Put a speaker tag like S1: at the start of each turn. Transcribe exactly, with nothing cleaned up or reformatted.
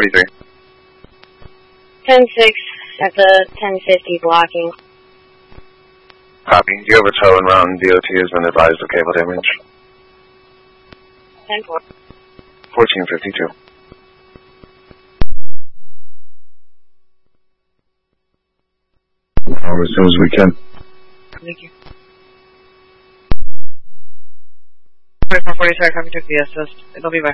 S1: forty-three.
S2: ten six at the ten fifty blocking.
S1: Copy. Do you have a tow en route and D O T has been advised of cable damage?
S2: ten four.
S1: fourteen fifty-two.
S3: As soon as we can.
S4: Thank you. twenty-four forty, sorry, copy to the assist. It'll be by